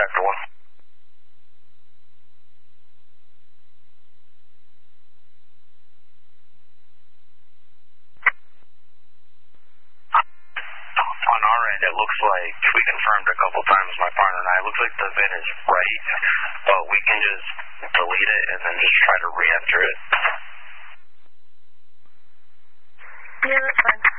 after 1. On our end, it looks like we confirmed a couple times, my partner and I. It looks like the VIN is right, but we can just delete it and then just try to re-enter it. Yeah, that's fine.